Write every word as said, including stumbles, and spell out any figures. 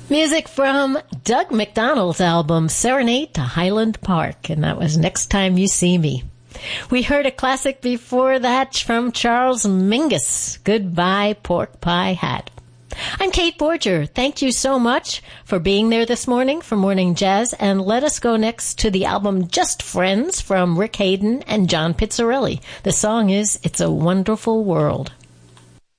Music from Doug McDonald's album, Serenade to Highland Park, and that was Next Time You See Me. We heard a classic before that from Charles Mingus, Goodbye Pork Pie Hat. I'm Kate Borger. Thank you so much for being there this morning for Morning Jazz, and let us go next to the album Just Friends from Rick Hayden and John Pizzarelli. The song is It's a Wonderful World.